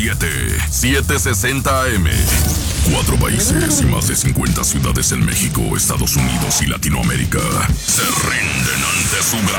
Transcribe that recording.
760 AM. 4 países y más de 50 ciudades en México, Estados Unidos y Latinoamérica se rinden ante su gran